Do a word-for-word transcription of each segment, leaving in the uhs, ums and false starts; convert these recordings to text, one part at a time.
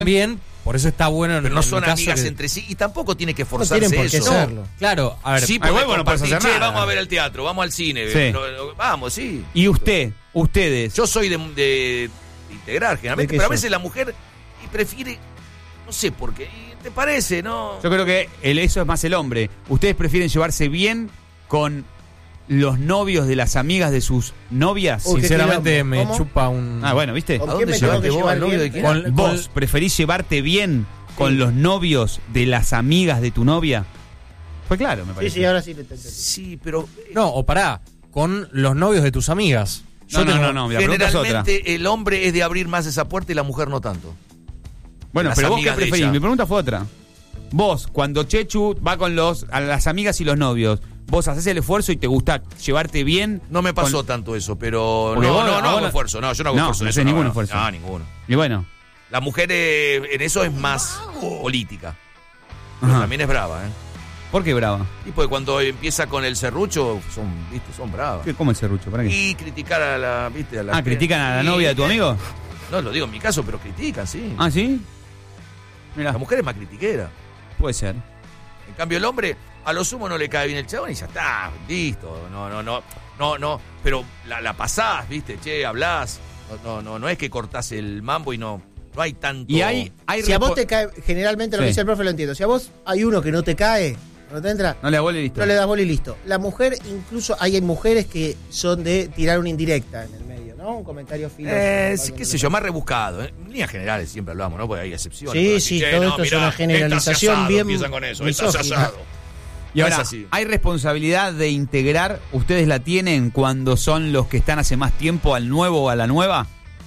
bien, por eso está bueno en, pero no en son el caso amigas que... entre sí y tampoco tiene que forzarse no tienen por qué eso. serlo. Claro, a ver, sí, Ay, porque bueno, no puedes hacer che, nada. vamos a ver el teatro, vamos al cine, Sí. lo- lo- vamos, sí. Y usted, ustedes. Yo soy de, de- de integrar generalmente, ¿De qué pero a sos? veces la mujer y prefiere, no sé por qué, y ¿te parece, no? Yo creo que el, eso es más el hombre. Ustedes prefieren llevarse bien con los novios de las amigas de sus novias. Uy, qué sinceramente quilombo. me ¿Cómo? chupa un... Ah, bueno, ¿viste? ¿Con ¿A quién dónde me tengo llevaste que vos llevar al novio bien? de quién? Con- ¿Vos preferís llevarte bien con los novios de las amigas de tu novia? Fue claro, me Sí, parece. sí, ahora sí le entendí. Sí, pero No, o pará, con los novios de tus amigas. No, no, no, no, la pregunta es otra. generalmente el hombre es de abrir más esa puerta y la mujer no tanto. Bueno, las pero vos qué amigas de preferís. ella. Mi pregunta fue otra. Vos, cuando Chechu va con los a las amigas y los novios, vos haces el esfuerzo y te gusta llevarte bien. No me pasó con- tanto eso, pero Porque no, vos- no, no vos hago no- esfuerzo, no, yo no hago No, esfuerzo. no en haces eso, ningún no, esfuerzo. No, ninguno. Y bueno, La mujer eh, en eso es más política. Pero Ajá. también es brava, ¿eh? ¿Por qué brava? Y pues cuando empieza con el serrucho, son, viste, son bravas. ¿Qué- ¿Cómo el serrucho? ¿Para qué? Y criticar a la, viste, a la Ah, ¿critican a la novia de tu amigo? No, lo digo en mi caso, pero critican, sí. Ah, ¿sí? Mirá, La mujer es más critiquera. puede ser. En cambio, el hombre, a lo sumo no le cae bien el chabón y ya está, listo. No, no, no, no, no. Pero la, la pasás, viste, che, hablás. No, no, no, no es que cortás el mambo y no, no hay tanto. Y hay, hay Si a vos respo- te cae, generalmente lo Sí. que dice el profe lo entiendo. Si a vos hay uno que no te cae, no te entra, No le da bola y listo. no le das bola y listo. La mujer, incluso hay mujeres que son de tirar una indirecta en el medio, ¿no? Un comentario filoso. Eh, sí, qué sé yo, más rebuscado. ¿eh? En líneas generales siempre hablamos, ¿no? Porque hay excepciones. Sí, Pero sí, che, todo no, esto es mirá, una generalización estás asado, bien empiezan con eso, estás misógina. asado. Y No ahora, es así. ¿hay responsabilidad de integrar? ¿Ustedes la tienen cuando son los que están hace más tiempo al nuevo o a la nueva?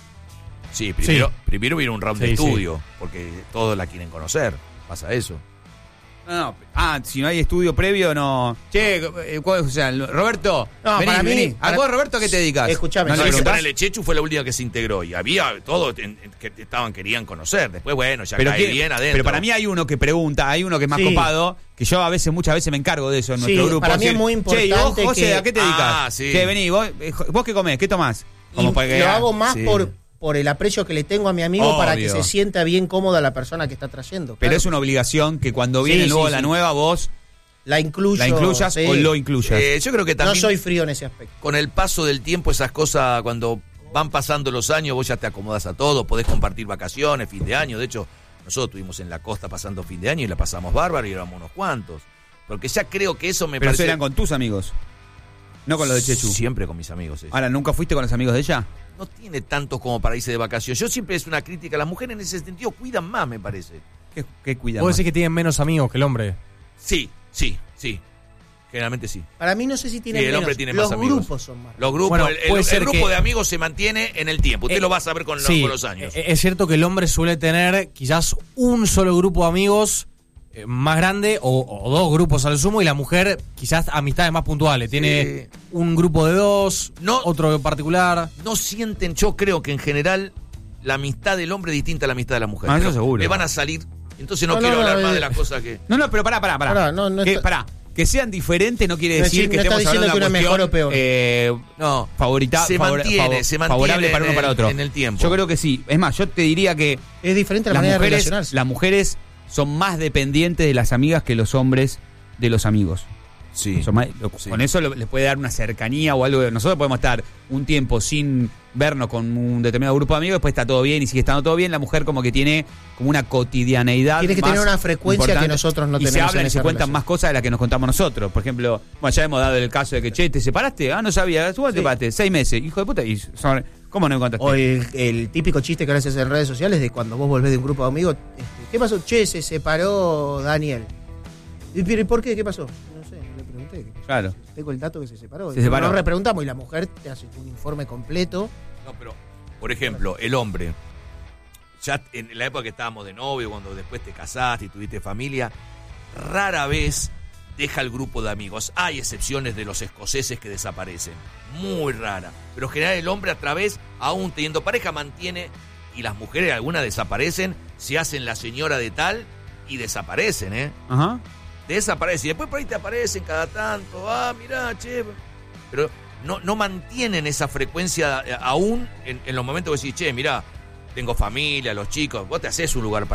Sí, primero, Sí. primero viene un round Sí, de sí. estudio, porque todos la quieren conocer. Pasa eso. No, no. Ah, si no hay estudio previo, no. Che, eh, ¿cuál- o sea, Roberto, No, vení, para mí- vení. ¿A para- vos, Roberto, a qué te dedicas? Escuchame, ¿No sí, le No, que preguntás? ponele, Chechu fue la última que se integró y había todos en- en- que estaban, querían conocer. Después, bueno, ya Pero, cae qué- bien adentro. pero para mí hay uno que pregunta, hay uno que es más Sí. copado, que yo a veces, muchas veces me encargo de eso en Sí, nuestro grupo. para mí es Decir, muy Che, ¿y vos, importante José, que- a qué te dedicas? Ah, sí. Che, vení, vos, eh, ¿vos qué comés? ¿Qué tomás? Y Como para que- lo hago más sí. por, por el aprecio que le tengo a mi amigo para que Obvio. se sienta bien cómoda la persona que está trayendo. Pero claro. es una obligación que cuando Sí, viene sí, luego la sí. nueva, vos La incluyo. la incluyas sí. o lo incluyas. Eh, yo creo que No también soy frío en ese aspecto. con el paso del tiempo esas cosas, cuando van pasando los años, vos ya te acomodas a todo, podés compartir vacaciones, fin de año. De hecho, nosotros estuvimos en la costa pasando fin de año y la pasamos bárbaro y éramos unos cuantos. Porque ya creo que eso me Pero eso parece... eran con tus amigos, no con los de Chechu. Siempre con mis amigos. eso. Ahora, ¿nunca fuiste con los amigos de ella? No tiene tantos como para irse de vacaciones. Yo siempre es una crítica. Las mujeres en ese sentido cuidan más, me parece. ¿Qué, qué cuidado? Vos decís que tienen menos amigos que el hombre. Sí, sí, sí. Generalmente sí. Para mí no sé si tiene Sí, el menos. hombre tiene Los más amigos. grupos son más. Los grupos, Bueno, el, el- puede el ser grupo que- de amigos se mantiene en el tiempo. Usted Eh, lo va a saber con, lo- Sí, con los años. eh, es cierto que el hombre suele tener quizás un solo grupo de amigos eh, más grande o, o dos grupos al sumo y la mujer quizás amistades más puntuales. Tiene un grupo de dos, No. otro en particular. No sienten, yo creo que en general la amistad del hombre es distinta a la amistad de la mujer. Ah, eso Pero seguro. Me van a salir. Entonces no, No, quiero no, hablar no, más eh. de las cosas que. No, no, pero pará, pará, pará. Pará, no, no que, está- pará. Que sean diferentes no quiere No decir decir- que no está estemos hablando diciendo de una que una es cuestión mejor o peor. eh, No. favorita, Se favor- mantiene, favor- se mantiene favorable para uno en para el- otro. en el tiempo. Yo creo que sí. Es más, yo te diría que Es diferente la las manera de mujeres, relacionarse. las mujeres son más dependientes de las amigas que los hombres de los amigos. Sí. Son más- lo- Sí. Con eso lo- les puede dar una cercanía o algo. Nosotros podemos estar un tiempo sin vernos con un determinado grupo de amigos, después está todo bien y sigue estando todo bien. La mujer como que tiene como una cotidianeidad. Tiene que más tener una frecuencia importante. que nosotros no y se tenemos hablan en y se esa cuentan relación. más cosas de las que nos contamos nosotros. Por ejemplo, bueno, ya hemos dado el caso de que, che, ¿te separaste? Ah, no sabía. ¿Cuándo te Sí. separaste? Seis meses. Hijo de puta. Y son- ¿Cómo no me contaste? O el, el típico chiste que ahora haces en redes sociales de cuando vos volvés de un grupo de amigos. este, ¿Qué pasó? Che, se separó Daniel. ¿Y pero, ¿y por qué? ¿Qué pasó? No sé, le pregunté. Claro. Tengo el dato que se separó. Se separó. Nos repreguntamos y la mujer te hace un informe completo. No, pero, por ejemplo, el hombre, ya en la época que estábamos de novio, cuando después te casaste y tuviste familia, rara vez deja el grupo de amigos. Hay excepciones de los escoceses que desaparecen, muy rara. Pero en general el hombre a través, aún teniendo pareja, mantiene, y las mujeres algunas desaparecen, se hacen la señora de tal y desaparecen, ¿eh? Ajá. Desaparecen. Y después por ahí te aparecen cada tanto, ah, mirá, che. Pero no, no mantienen esa frecuencia eh, aún en, en los momentos que decís, che, mirá, tengo familia, los chicos, vos te haces un lugar para